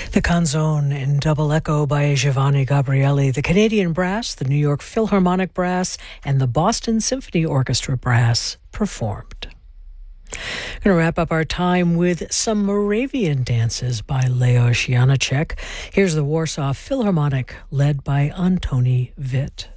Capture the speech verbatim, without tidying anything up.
The Canzone in Double Echo by Giovanni Gabrieli, the Canadian Brass, the New York Philharmonic Brass, and the Boston Symphony Orchestra Brass performed. I'm going to wrap up our time with some Moravian dances by Leos Janáček. Here's the Warsaw Philharmonic, led by Antoni Witt.